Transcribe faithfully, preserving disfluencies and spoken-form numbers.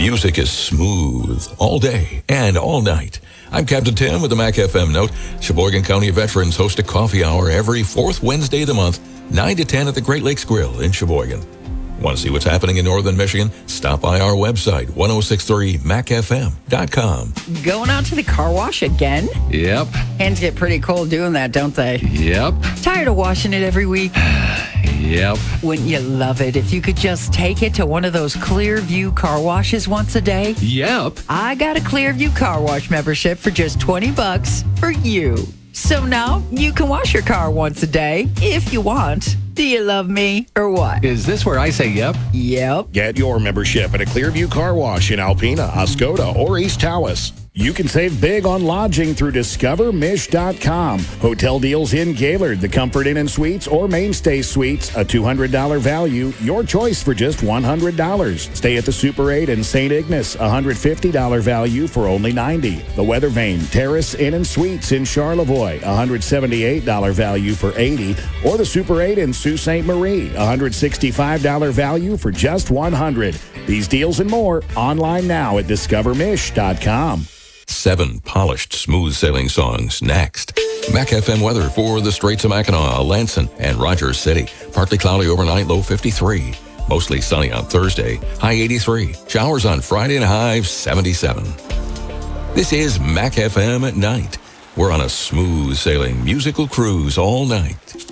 music is smooth all day and all night. I'm Captain Tim with the Mac F M Note. Sheboygan County veterans host a coffee hour every fourth Wednesday of the month, nine to ten at the Great Lakes Grill in Sheboygan. Want to see what's happening in northern Michigan? Stop by our website, ten sixty-three mac f m dot com. Going out to the car wash again? Yep. Hands get pretty cold doing that, don't they? Yep. Tired of washing it every week? Yep. Wouldn't you love it if you could just take it to one of those Clearview car washes once a day? Yep. I got a Clearview car wash membership for just twenty bucks for you. So now you can wash your car once a day if you want. Do you love me or what? Is this where I say yep? Yep. Get your membership at a Clearview Car Wash in Alpena, Oscoda, or East Tawas. You can save big on lodging through discover mish dot com. Hotel deals in Gaylord, the Comfort Inn and Suites, or Mainstay Suites, a two hundred dollars value. Your choice for just one hundred dollars. Stay at the Super eight in Saint Ignace, a one hundred fifty dollars value for only ninety dollars. The Weather Vane Terrace Inn and Suites in Charlevoix, a one hundred seventy-eight dollars value for eighty dollars. Or the Super eight in Sault Ste. Marie, a one hundred sixty-five dollars value for just one hundred dollars. These deals and more online now at discover mish dot com. Seven polished, smooth-sailing songs next. Mac F M weather for the Straits of Mackinac, Lansing, and Rogers City. Partly cloudy overnight, low fifty-three. Mostly sunny on Thursday, high eighty-three. Showers on Friday and high seventy-seven. This is Mac F M at night. We're on a smooth-sailing musical cruise all night.